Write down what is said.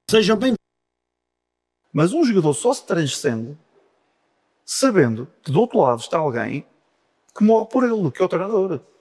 Sejam bem. Mas um jogador só se transcende sabendo que do outro lado está alguém que morre por ele, que é o treinador.